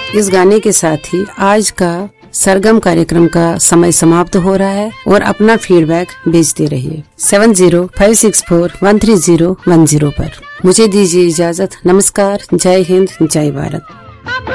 इस गाने के साथ ही आज का सरगम कार्यक्रम का समय समाप्त हो रहा है और अपना फीडबैक भेजते रहिए 7056413010 पर। मुझे दीजिए इजाजत। नमस्कार, जय हिंद, जय भारत।